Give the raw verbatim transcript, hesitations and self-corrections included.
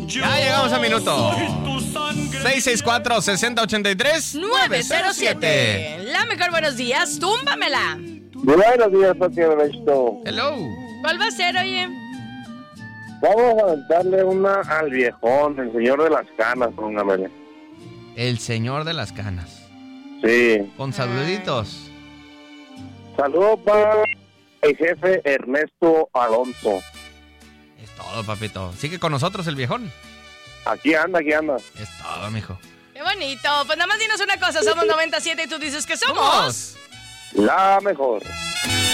Ya llegamos a minuto. seis seis cuatro, seis cero ocho tres, nueve cero siete. La mejor buenos días, túmbamela. Buenos días, Pati Ernesto. Hello. ¿Cuál va a ser, oye? Vamos a darle una al viejón, el señor de las canas, póngamele. El señor de las canas. Sí. Con saluditos. Saludos para el jefe Ernesto Alonso. Es todo, papito. Sigue con nosotros el viejón. Aquí anda, aquí anda. Es todo, mijo. Qué bonito. Pues nada más dinos una cosa, somos noventa y siete y tú dices que somos... La mejor.